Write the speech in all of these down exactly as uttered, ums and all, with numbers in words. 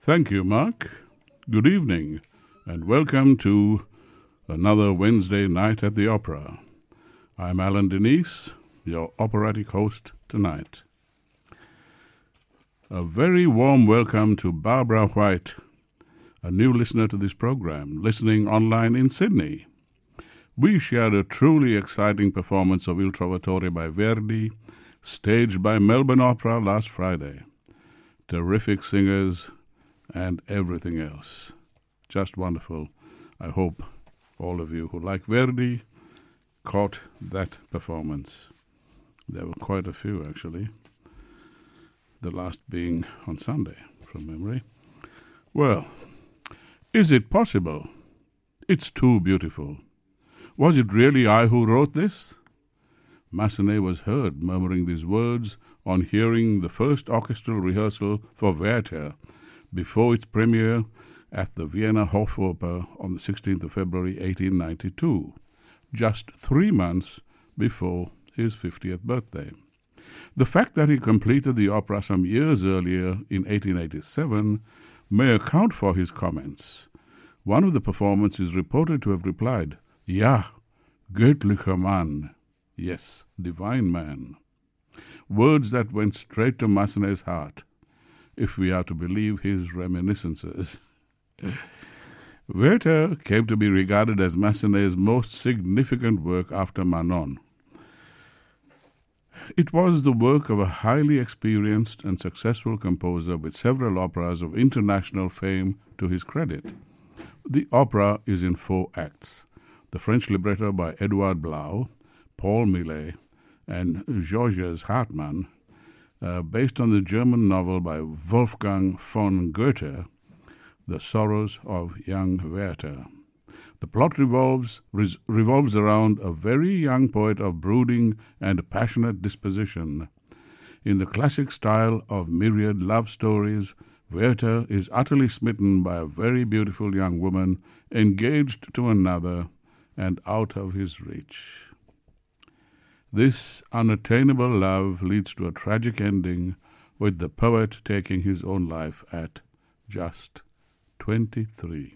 Thank you, Mark. Good evening, and welcome to another Wednesday night at the opera. I'm Alan Denise, your operatic host tonight. A very warm welcome to Barbara White, a new listener to this program, listening online in Sydney. We shared a truly exciting performance of Il Trovatore by Verdi, staged by Melbourne Opera last Friday. Terrific singers and everything else. Just wonderful. I hope all of you who like Verdi caught that performance. There were quite a few, actually. The last being on Sunday, from memory. Well, is it possible? It's too beautiful. Was it really I who wrote this? Massenet was heard murmuring these words on hearing the first orchestral rehearsal for Werther before its premiere at the Vienna Hofoper on the sixteenth of February eighteen ninety-two, just three months before his fiftieth birthday. The fact that he completed the opera some years earlier in eighteen eighty-seven may account for his comments. One of the performers is reported to have replied, "Ja, göttlicher Mann," yes, divine man. Words that went straight to Massenet's heart, if we are to believe his reminiscences. Werther came to be regarded as Massenet's most significant work after Manon. It was the work of a highly experienced and successful composer with several operas of international fame to his credit. The opera is in four acts. The French libretto by Edouard Blau, Paul Millet, and Georges Hartmann, uh, based on the German novel by Wolfgang von Goethe, The Sorrows of Young Werther. The plot revolves, res, revolves around a very young poet of brooding and passionate disposition. In the classic style of myriad love stories, Werther is utterly smitten by a very beautiful young woman engaged to another and out of his reach. This unattainable love leads to a tragic ending, with the poet taking his own life at just twenty-three.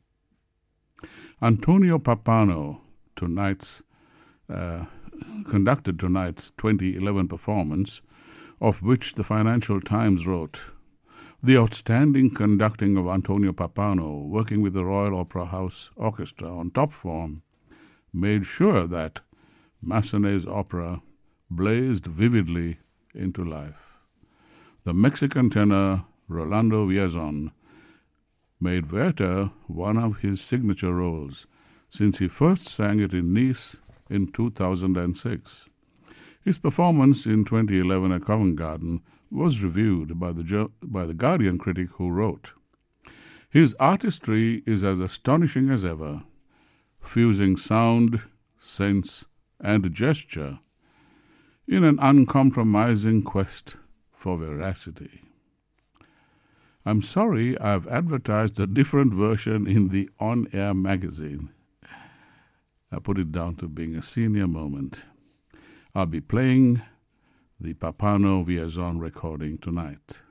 Antonio Pappano tonight's uh, conducted tonight's twenty eleven performance, of which the Financial Times wrote, "The outstanding conducting of Antonio Pappano, working with the Royal Opera House Orchestra on top form, made sure that Massenet's opera blazed vividly into life. The Mexican tenor Rolando Villazon made Werther one of his signature roles since he first sang it in Nice in two thousand six. His performance in twenty eleven at Covent Garden was reviewed by the, by the Guardian critic who wrote, "His artistry is as astonishing as ever, fusing sound, sense, and gesture in an uncompromising quest for veracity." I'm sorry I've advertised a different version in the On-Air magazine. I put it down to being a senior moment. I'll be playing the Pappano Villazon recording tonight.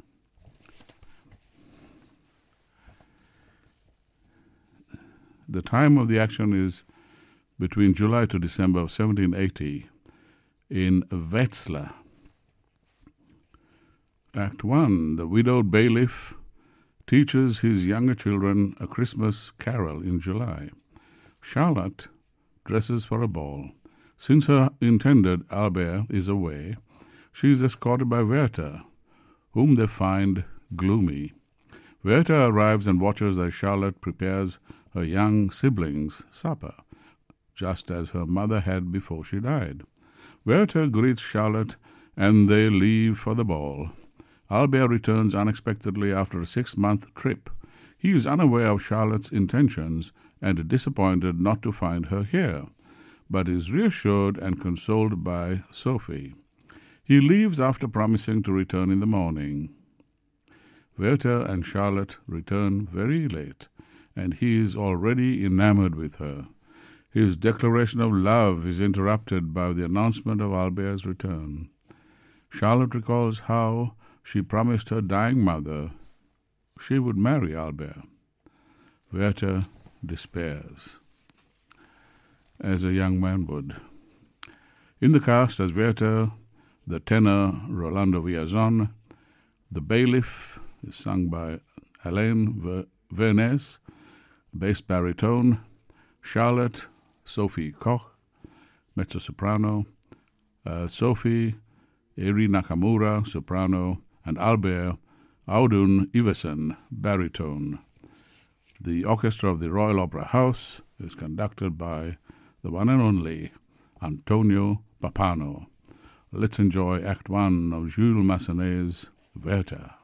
The time of the action is between July to December of seventeen eighty in Wetzlar. Act one, the widowed bailiff teaches his younger children a Christmas carol in July. Charlotte dresses for a ball. Since her intended Albert is away, she is escorted by Werther, whom they find gloomy. Werther arrives and watches as Charlotte prepares her young siblings' supper, just as her mother had before she died. Werther greets Charlotte, and they leave for the ball. Albert returns unexpectedly after a six-month trip. He is unaware of Charlotte's intentions and disappointed not to find her here, but is reassured and consoled by Sophie. He leaves after promising to return in the morning. Werther and Charlotte return very late, and he is already enamored with her. His declaration of love is interrupted by the announcement of Albert's return. Charlotte recalls how she promised her dying mother she would marry Albert. Werther despairs, as a young man would. In the cast as Werther, the tenor Rolando Villazon. The bailiff is sung by Alain Vernes, bass baritone. Charlotte, Sophie Koch, mezzo-soprano. Uh, Sophie, Eri Nakamura, soprano. And Albert, Audun Iversen, baritone. The orchestra of the Royal Opera House is conducted by the one and only Antonio Pappano. Let's enjoy Act One of Jules Massenet's Werther.